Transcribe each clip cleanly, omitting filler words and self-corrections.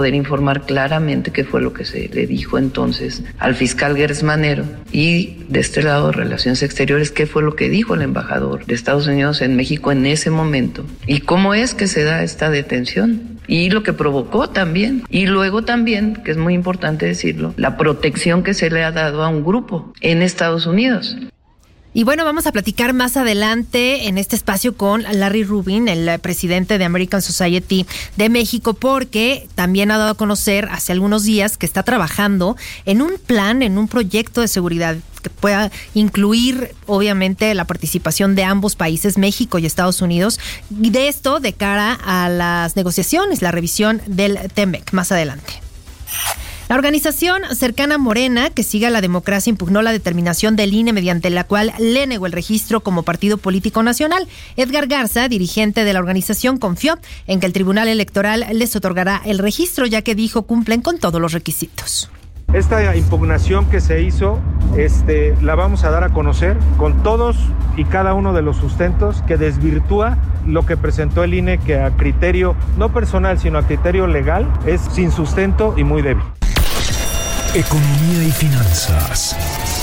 poder informar claramente qué fue lo que se le dijo entonces al fiscal Gers Manero y de este lado de Relaciones Exteriores qué fue lo que dijo el embajador de Estados Unidos en México en ese momento y cómo es que se da esta detención y lo que provocó también. Y luego también, que es muy importante decirlo, la protección que se le ha dado a un grupo en Estados Unidos. Y bueno, vamos a platicar más adelante en este espacio con Larry Rubin, el presidente de American Society de México, porque también ha dado a conocer hace algunos días que está trabajando en un plan, en un proyecto de seguridad que pueda incluir, obviamente, la participación de ambos países, México y Estados Unidos, y de esto de cara a las negociaciones, la revisión del TEMEC. Más adelante. La organización cercana a Morena, que sigue a la democracia, impugnó la determinación del INE mediante la cual le negó el registro como partido político nacional. Edgar Garza, dirigente de la organización, confió en que el Tribunal Electoral les otorgará el registro, ya que dijo cumplen con todos los requisitos. Esta impugnación que se hizo, la vamos a dar a conocer con todos y cada uno de los sustentos que desvirtúa lo que presentó el INE, que a criterio no personal, sino a criterio legal, es sin sustento y muy débil. Economía y finanzas.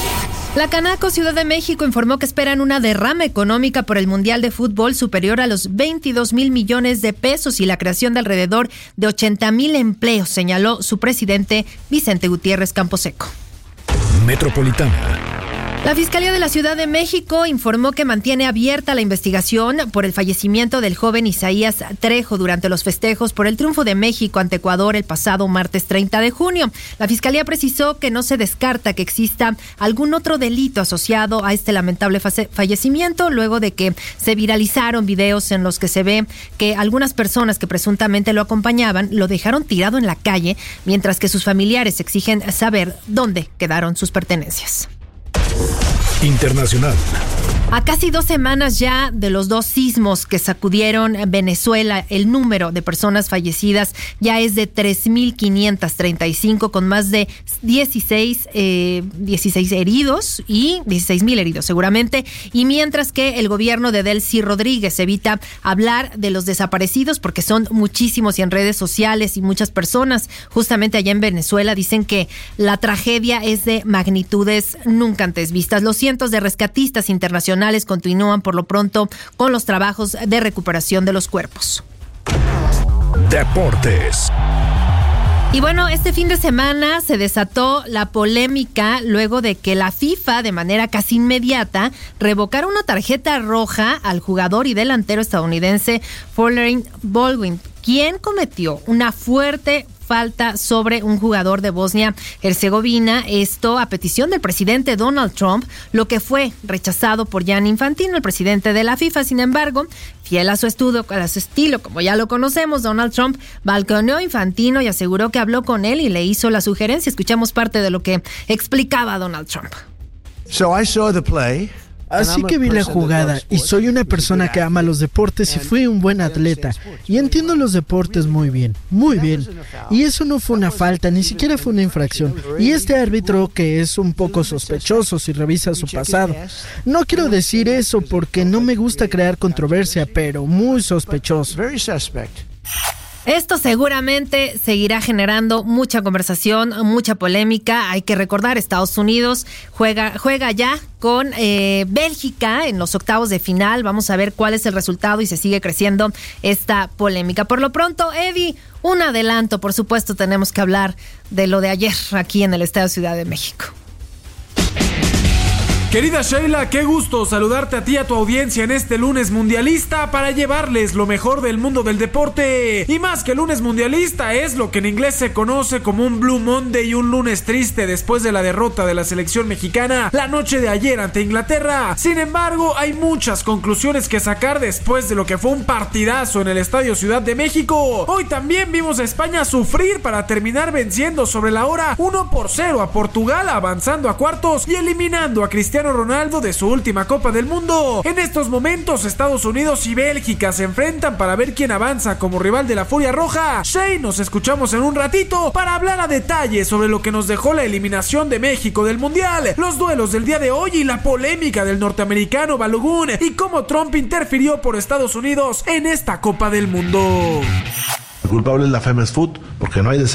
La Canaco Ciudad de México informó que esperan una derrama económica por el Mundial de Fútbol superior a los 22,000 millones de pesos y la creación de alrededor de 80,000 empleos, señaló su presidente Vicente Gutiérrez Camposeco. Metropolitana. La Fiscalía de la Ciudad de México informó que mantiene abierta la investigación por el fallecimiento del joven Isaías Trejo durante los festejos por el triunfo de México ante Ecuador el pasado martes 30 de junio. La Fiscalía precisó que no se descarta que exista algún otro delito asociado a este lamentable fallecimiento, luego de que se viralizaron videos en los que se ve que algunas personas que presuntamente lo acompañaban lo dejaron tirado en la calle, mientras que sus familiares exigen saber dónde quedaron sus pertenencias. Internacional. A casi 2 semanas ya de los 2 sismos que sacudieron Venezuela, el número de personas fallecidas ya es de 3,535, con más de 16 heridos y 16,000 heridos seguramente. Y mientras que el gobierno de Delcy Rodríguez evita hablar de los desaparecidos porque son muchísimos y en redes sociales y muchas personas justamente allá en Venezuela dicen que la tragedia es de magnitudes nunca antes vistas. Los cientos de rescatistas internacionales continúan por lo pronto con los trabajos de recuperación de los cuerpos. Deportes. Y bueno, este fin de semana se desató la polémica luego de que la FIFA, de manera casi inmediata, revocara una tarjeta roja al jugador y delantero estadounidense Folarin Baldwin, quien cometió una fuerte falta sobre un jugador de Bosnia-Herzegovina, esto a petición del presidente Donald Trump, lo que fue rechazado por Gianni Infantino, el presidente de la FIFA. Sin embargo, fiel a su estilo, como ya lo conocemos, Donald Trump balconeó a Infantino y aseguró que habló con él y le hizo la sugerencia. Escuchamos parte de lo que explicaba Donald Trump. Así que vi la jugada y soy una persona que ama los deportes y fui un buen atleta y entiendo los deportes muy bien, y eso no fue una falta, ni siquiera fue una infracción, y este árbitro que es un poco sospechoso si revisa su pasado, no quiero decir eso porque no me gusta crear controversia, pero muy sospechoso. Esto seguramente seguirá generando mucha conversación, mucha polémica. Hay que recordar, Estados Unidos juega ya con Bélgica en los octavos de final. Vamos a ver cuál es el resultado y se sigue creciendo esta polémica. Por lo pronto, Eddie, un adelanto. Por supuesto, tenemos que hablar de lo de ayer aquí en el Estadio Ciudad de México. Querida Sheila, qué gusto saludarte a ti y a tu audiencia en este lunes mundialista para llevarles lo mejor del mundo del deporte. Y más que lunes mundialista, es lo que en inglés se conoce como un Blue Monday y un lunes triste después de la derrota de la selección mexicana la noche de ayer ante Inglaterra. Sin embargo, hay muchas conclusiones que sacar después de lo que fue un partidazo en el Estadio Ciudad de México. Hoy también vimos a España sufrir para terminar venciendo sobre la hora 1-0 a Portugal, avanzando a cuartos y eliminando a Cristiano Ronaldo de su última Copa del Mundo. En estos momentos, Estados Unidos y Bélgica se enfrentan para ver quién avanza como rival de la Furia Roja. Shane, nos escuchamos en un ratito para hablar a detalle sobre lo que nos dejó la eliminación de México del Mundial, los duelos del día de hoy y la polémica del norteamericano Balogun y cómo Trump interfirió por Estados Unidos en esta Copa del Mundo. El culpable es la Famous Food, porque no hay